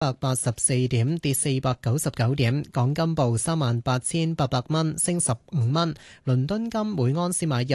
184點，跌499點。港金報38,800蚊，升15蚊。倫敦金每安士買入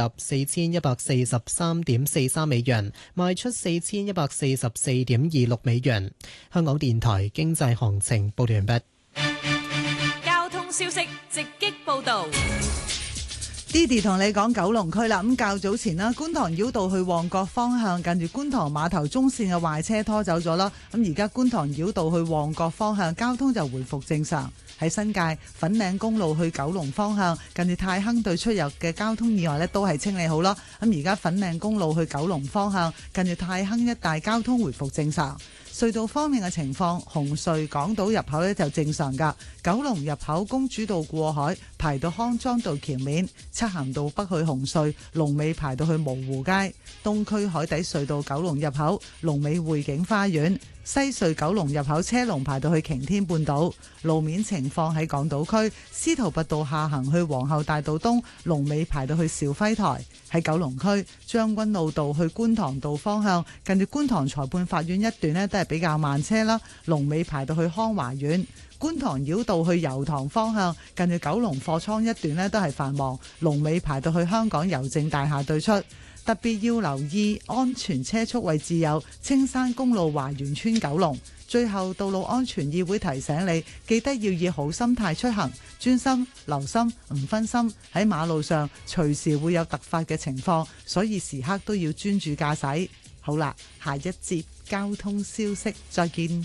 4143.43美元，賣出4144.26美元。香港電台經濟行情報道完畢。 交通消息直擊報道。 Didi 同你講九龍區啦，咁較早前啦，觀塘繞道去旺角方向，近住觀塘碼頭中線嘅壞車拖走咗啦，咁而家觀塘繞道去旺角方向交通就回復正常。喺新界粉嶺公路去九龍方向，近住太坑對出入嘅交通意外呢都係清理好啦，咁而家粉嶺公路去九龍方向，近住太坑一帶交通回復正常。隧道方面嘅情況，紅隧港島入口呢就正常㗎，九龍入口公主道過海排到康莊道橋面，漆咸道北去紅隧龍尾排到去蕪湖街，東區海底隧道九龍入口龍尾匯景花園，西隧九龍入口車龍排到去擎天半島。路面情況喺港島區司徒拔道下行去皇后大道東龍尾排到去兆輝台。喺九龍區將軍澳道去觀塘道方向，近住觀塘裁判法院一段呢都係比較慢車啦，龍尾排到去康華苑。觀塘繞道去油塘方向，近住九龍貨倉一段呢都係繁忙，龍尾排到去香港郵政大廈對出。特別要留意安全車速位置有青山公路華園村九龍。最後，道路安全議會提醒你，記得要以好心態出行，專心留心唔分心。喺馬路上隨時會有突發嘅情況，所以時刻都要專注駕駛。好啦，下一節交通消息再見。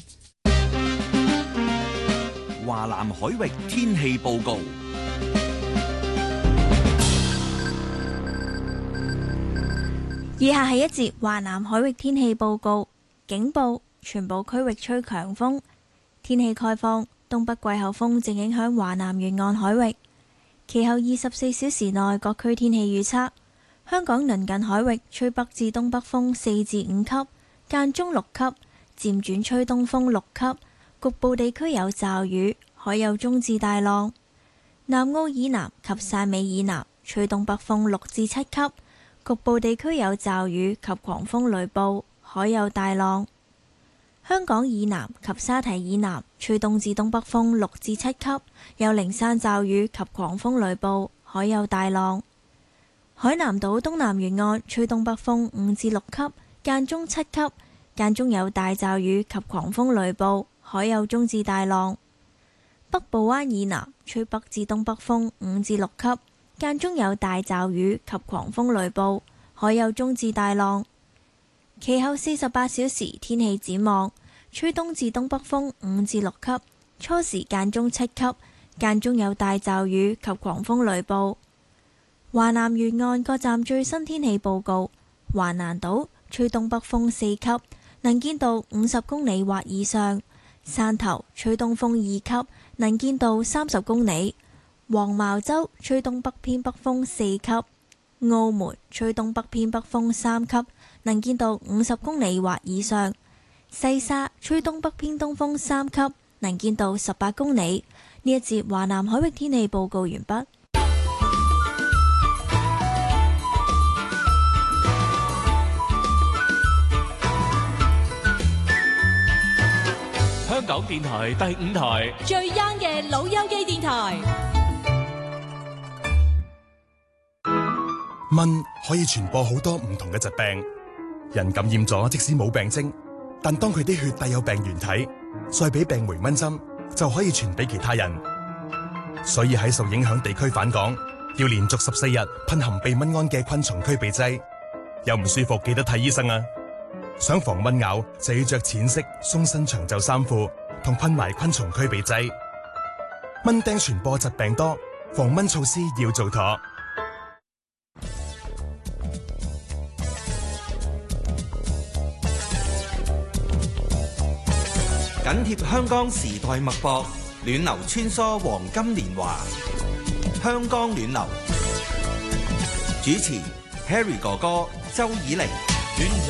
華南海域天氣報告。 以下係一節華南海域天氣報告。警報，全部區域吹強風。天氣概況，東北季候風正影響華南沿岸海域。其後24小時內各區天氣預測：香港鄰近海域吹北至東北風4至5級，間中6級，漸轉吹東風6級，局部地區有驟雨，海有中至大浪。南澳以南及汕尾以南吹東北風6至7級，局部地區有驟雨及狂風雷暴，海有大浪。香港以南及沙堤以南吹東至東北風6至7級，有零散驟雨及狂風雷暴，海有大浪。海南島東南沿岸吹東北風5至6級，間中7級，間中有大驟雨及狂風雷暴，海有中至大浪。北部灣以南吹北至東北風5至6級，間中有大驟雨及狂風雷暴，海有中至大浪。其後48小時天氣展望，吹東至東北風5至6級，初時間中7級，間中有大驟雨及狂風雷暴。華南沿岸各站最新天氣報告：華南島吹東北風4級，能見度50公里或以上；汕頭吹東風2級，能見度30公里；黃茅洲吹東北偏北風4級；澳門吹東北偏北風3級，能見度50公里或以上；西沙吹東北偏東風3級，能見度18公里。呢一節華南海域天氣報告完畢。 香港電台第5台最 young 嘅老友記電台。 蚊可以傳播好多唔同嘅疾病，人感染咗即使冇病徵，但當佢啲血帶有病原體，再俾病媒蚊針，就可以傳俾其他人。所以喺受影響地區返港，要連續14日噴含避蚊胺嘅昆蟲驅避劑。有唔舒服記得睇醫生啊！想防蚊咬就要着淺色鬆身長袖衫褲，同噴埋昆蟲驅避劑。蚊叮傳播疾病多，防蚊措施要做妥。 緊貼香港時代脈搏，暖流穿梭黃金年華。香港暖流主持 Harry 哥哥、周以玲。